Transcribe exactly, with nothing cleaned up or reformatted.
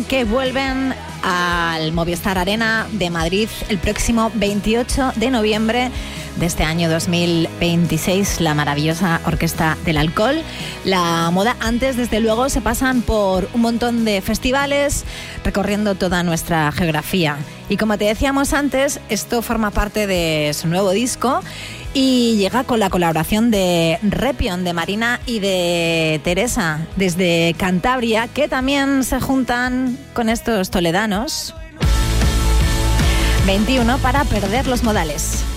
que vuelven al Movistar Arena de Madrid el próximo veintiocho de noviembre de este año dos mil veintiséis, la maravillosa Orquesta del Alcohol. La moda antes, desde luego, se pasan por un montón de festivales recorriendo toda nuestra geografía. Y como te decíamos antes, esto forma parte de su nuevo disco y llega con la colaboración de Repion, de Marina y de Teresa, desde Cantabria, que también se juntan con estos toledanos. veintiuno para perder los modales.